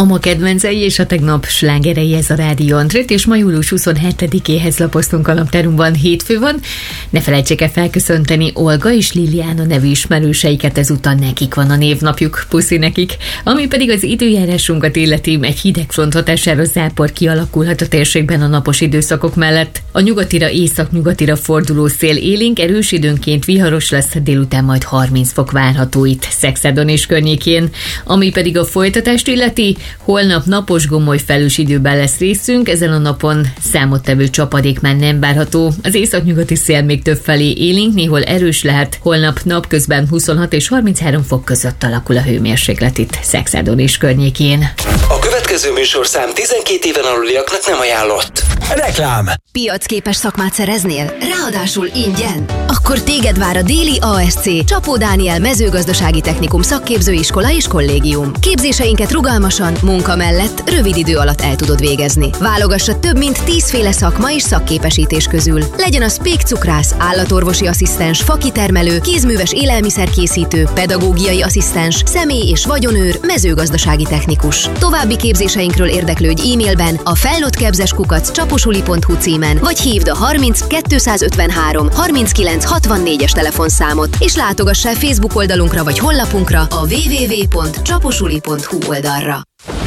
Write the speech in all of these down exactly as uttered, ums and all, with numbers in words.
A ma kedvencei és a tegnap slágerei, ez a Rádió Antrit, és ma július huszonhetedikéhez lapoztunk a naptárunkban, hétfő van. Ne felejtsék el felköszönteni Olga és Liliana nevű ismerőseiket, ezúttal nekik van a névnapjuk, puszi nekik. Ami pedig az időjárásunkat illeti, egy hideg front hatására zápor kialakulhat a térségben a napos időszakok mellett. A nyugatira, északnyugatira forduló szél élénk, erős, időnként viharos lesz, délután majd harminc fok várható itt Szexádon és környékén. Ami pedig a folytatást illeti, holnap napos, gomoly felhős időben lesz részünk, ezen a napon számottevő csapadék már nem várható. Az északnyugati szél még többfelé élénk, néhol erős lehet, holnap napközben huszonhat és harminchárom fok között alakul a hőmérséklet itt Szexádon és környékén. A következő műsorszám tizenkét éven aluliaknak nem ajánlott. Reklám. Piacképes szakmát szereznél? Ráadásul ingyen? Akkor téged vár a Déli á es cé Csapó Dániel mezőgazdasági technikum szakképzőiskola és kollégium. Képzéseinket rugalmasan, munka mellett rövid idő alatt el tudod végezni. Válogassa több mint tízféle szakma és szakképesítés közül. Legyen az pékcukrász, állatorvosi asszisztens, fakitermelő, kézműves élelmiszerkészítő, pedagógiai asszisztens, személy- és vagyonőr, mezőgazdasági technikus. További képzéseinkről érdeklődj e-mailben a felnőttképzés kukac csaposuli pont hu címen, vagy hívd a harminc kétszázötvenhárom harminckilenc hatvannégyes telefonszámot, és látogass el Facebook oldalunkra vagy honlapunkra a double-u double-u double-u pont csaposuli pont hu oldalra.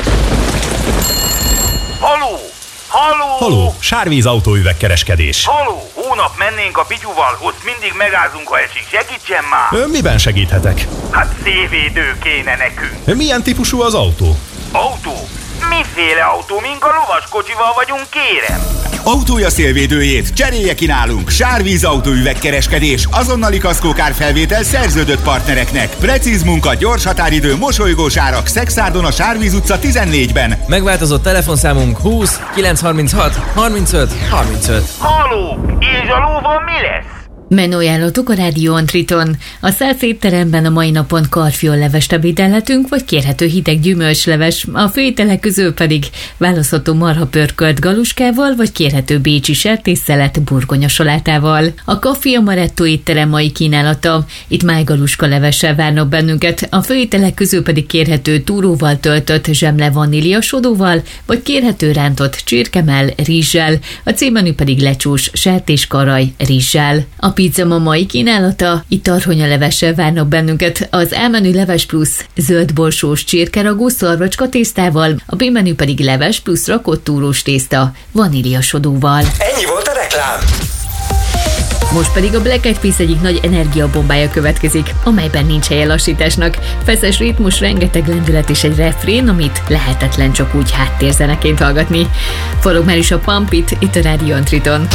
Haló! Haló! Haló! Sárvíz autóüvegkereskedés. Haló! Hónap mennénk a Pityuval, ott mindig megázunk, ha esik. Segítsen már! Ön miben segíthetek? Hát szélvédő kéne nekünk. Milyen típusú az autó? Autó? Miféle autó? Mink a lovaskocsival vagyunk, kérem? Autója szélvédőjét cserélje ki nálunk. Sárvíz autóüvegkereskedés, azonnali kaszkókárfelvétel szerződött partnereknek. Precíz munka, gyors határidő, mosolygós árak. Szexádon a Sárvíz utca tizennégyben. Megváltozott telefonszámunk húsz kilencszázharminchat harmincöt harmincöt. Haló! És a lóval mi lesz? Menüajánlatok a Rádió Antriton. A Szász étteremben a mai napon karfiollevest ebédelhetünk, vagy kérhető hideg gyümölcsleves. A főételek közül pedig választható marhapörkölt galuskával, vagy kérhető bécsi sertésszelet burgonyasalátával. A Café Amaretto étterem mai kínálata. Itt májgaluska levessel várnak bennünket. A főételek közül pedig kérhető túróval töltött zsemle vanília sodóval, vagy kérhető rántott csirkemell rizssel. A címmenü pedig lecsós sertéskaraj rizssel. A pizza ma mai kínálata, itt tarhonyalevessel várnak bennünket, az A-menü leves plusz zöldborsós csirkeragú szarvacska tésztával, a B-menü pedig leves plusz rakott túrós tészta vaníliasodóval. Ennyi volt a reklám. Most pedig a Black Eyed Peas egyik nagy energiabombája következik, amelyben nincs helye lassításnak. Feszes ritmus, rengeteg lendület és egy refrén, amit lehetetlen csak úgy háttérzeneként hallgatni. Forog már is a Pump It itt a Rádió Antriton.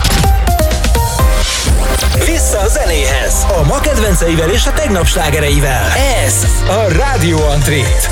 Vissza a zenéhez. A ma kedvenceivel és a tegnap slágereivel. Ez a Rádió Antrit.